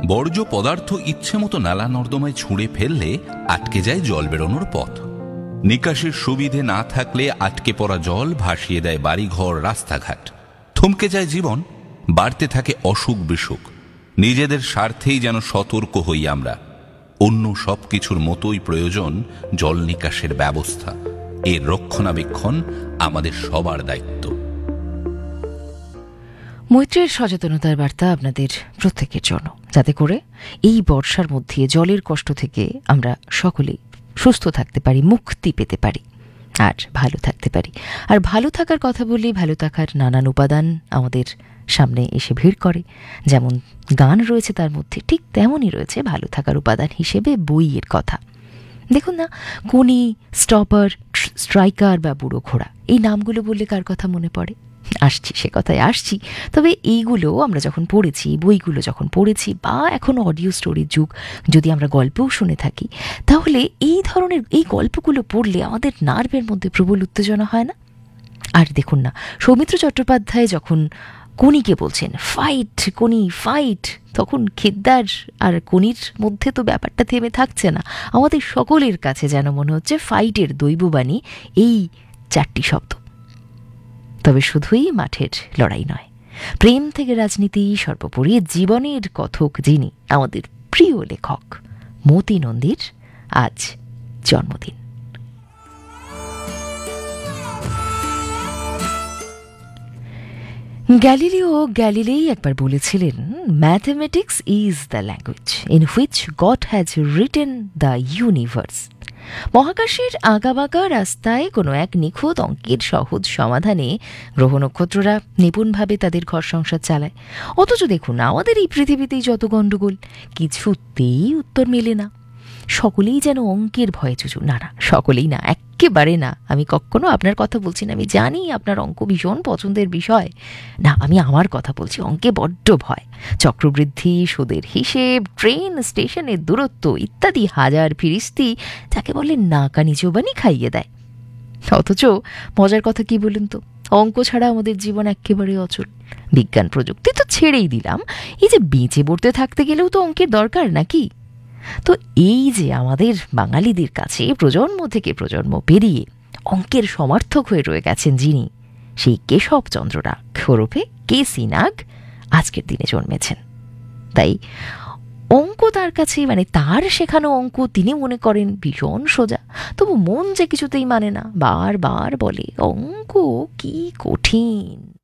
বর্জ্য পদার্থ ইচ্ছে মতো নালা নর্দমায় ছুঁড়ে ফেললে আটকে যায় জল বেরোনোর পথ। নিকাশির সুবিধে না থাকলে আটকে পড়া জল ভাসিয়ে দেয় বাড়িঘর, রাস্তাঘাট। থমকে যায় জীবন, বাড়তে থাকে অসুখ বিসুখ। নিজেদের স্বার্থেই যেন সতর্ক হই আমরা। অন্য সবকিছুর মতোই প্রয়োজন জল নিকাশের ব্যবস্থা। এর রক্ষণাবেক্ষণ আমাদের সবার দায়িত্ব। মৈত্রের সচেতনতার বার্তা আপনাদের প্রত্যেকের জন্য, যাতে করে এই বর্ষার মধ্যে জলের কষ্ট থেকে আমরা সকলেই সুস্থ থাকতে পারি, মুক্তি পেতে পারি আর ভালো থাকতে পারি। আর ভালো থাকার কথা বললে ভালো থাকার নানান উপাদান আমাদের সামনে এসে ভিড় করে। যেমন গান রয়েছে তার মধ্যে, ঠিক তেমনই রয়েছে ভালো থাকার উপাদান হিসেবে বইয়ের কথা। দেখুন না, কোনি, স্টপার, স্ট্রাইকার বা বুড়ো ঘোড়া, এই নামগুলো বললে কার কথা মনে পড়ে? আসছি, সে কথায় আসছি। তবে এইগুলো আমরা যখন পড়েছি, বইগুলো যখন পড়েছি, বা এখন অডিও স্টোরির যুগ, যদি আমরা গল্পও শুনে থাকি, তাহলে এই ধরনের এই গল্পগুলো পড়লে আমাদের নার্ভের মধ্যে প্রবল উত্তেজনা হয় না? আর দেখুন না, সৌমিত্র চট্টোপাধ্যায় যখন কোনিকে বলছেন ফাইট কোনি ফাইট, তখন খেদ্দার আর কোনির মধ্যে তো ব্যাপারটা থেমে থাকছে না। আমাদের সকলের কাছে যেন মনে হচ্ছে ফাইটের দৈববাণী এই চারটি শব্দ। তবে শুধুই মাঠের লড়াই নয়, প্রেম থেকে রাজনীতি, সর্বোপরি জীবনের কথক যিনি, আমাদের প্রিয় লেখক মতি নন্দীর আজ জন্মদিন। গ্যালিলিও গ্যালিলেই একবার বলেছিলেন, mathematics is the language in which god has written the universe. মহাকাশের আঁকাবাঁকা রাস্তায় কোনো এক নিখুঁত অঙ্কের সহজ সমাধানে গ্রহ নক্ষত্ররা নিপুণভাবে তাদের ঘর সংসার চালায়। অথচ দেখুন, আমাদের এই পৃথিবীতেই যত গণ্ডগোল, কিছুতেই উত্তর মেলে না। সকলেই যেন অঙ্কের ভয়ে চুচু। না না, সকলেই না, একেবারে না। আমি কখনো আপনার কথা বলছি না, আমি জানি আপনার অঙ্ক ভীষণ পছন্দের বিষয়। না, আমি আমার কথা বলছি। অঙ্কে বড্ড ভয়। চক্রবৃদ্ধি, সুদের হিসেব, ট্রেন স্টেশনের দূরত্ব ইত্যাদি হাজার ফিরিস্তি যাকে বলে নাকানি চোবানি খাইয়ে দেয়। অথচ মজার কথা কি বলুন তো, অঙ্ক ছাড়া আমাদের জীবন একেবারে অচল। বিজ্ঞান প্রযুক্তি তো ছেড়েই দিলাম, এই যে বেঁচে পড়তে থাকতে গেলেও তো অঙ্কের দরকার নাকি? তো এই যে আমাদের বাঙালিদের কাছে প্রজন্ম থেকে প্রজন্ম পেরিয়ে অঙ্কের সমার্থক হয়ে রয়ে গেছেন যিনি, সেই কেশবচন্দ্র নাগ ওরফে কেসি নাগ আজকের দিনে জন্মেছেন। তাই অঙ্ক তার কাছে, মানে তার শেখানো অঙ্ক তিনি মনে করেন ভীষণ সোজা। তবু মন যে কিছুতেই মানে না, বারবার বলে অঙ্ক কি কঠিন।